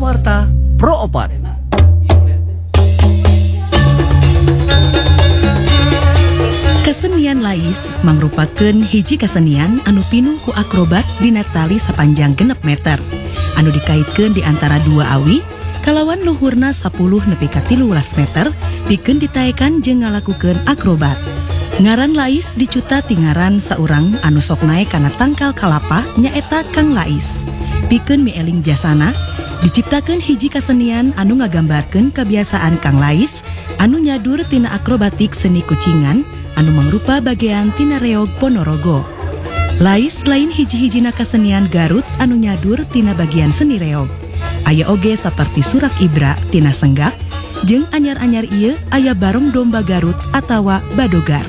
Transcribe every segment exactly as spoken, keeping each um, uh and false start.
Kalawarta Pro Opat. Kesenian lais mangrupakeun hiji kesenian anu pinuh ku akrobat dina tali sapanjang genep meter anu dikaitkeun di antara dua awi kalawan luhurna sepuluh nepi ka tilu belas meter pikeun ditaekan jeung ngalakukeun akrobat. Ngaran lais dicuta tingaran saurang anu sok naek kana tangkal kalapa nyaeta Kang Lais. Pikeun mieling jasana diciptakeun hiji kesenian anu ngagambarkeun kebiasaan Kang Lais anu nyadur tina akrobatik seni kucingan anu mangrupa bagean tina reog Ponorogo. Lais lain hiji-hijina kesenian Garut anu nyadur tina bagian seni reog. Aya oge saperti surak ibra tina senggak, jeung anyar-anyar ieu aya barong domba Garut atawa badogar.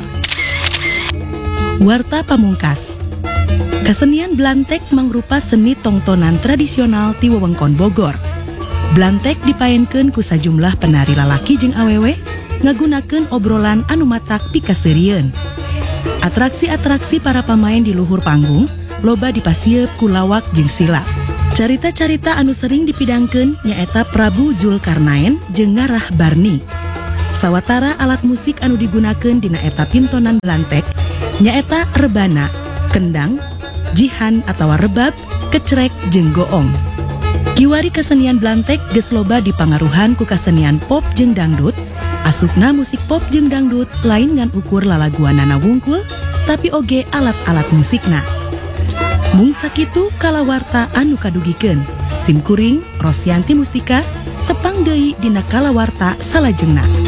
Warta pamungkas. Kesenian Blantek mangrupa seni tongtonan tradisional ti wewengkon Bogor. Blantek dipaenkeun ku sajumlah penari lalaki jeung awewe ngagunakeun obrolan anu matak pikaseurieun. Atraksi-atraksi para pamain di luhur panggung loba dipasieup ku lawak jeung sila. Carita-carita anu sering dipidangkeun nyaeta Prabu Zulkarnaen jeung Ngarah Barni. Sawatara alat musik anu digunakeun dina eta pintonan Blantek nyaeta rebana, kendang, jihan atawa rebab, kecrek jeung goong. Kiwari kesenian Blantek geus loba dipangaruhan ku kesenian pop jeung dangdut. Asupna musik pop jeung dangdut lain ngan ukur lalaguanana wungkul, tapi oge alat-alat musikna. Mung sakitu kalawarta anu kadugikeun. Simkuring Rosyanti Mustika tepang deui dina kalawarta salajengna.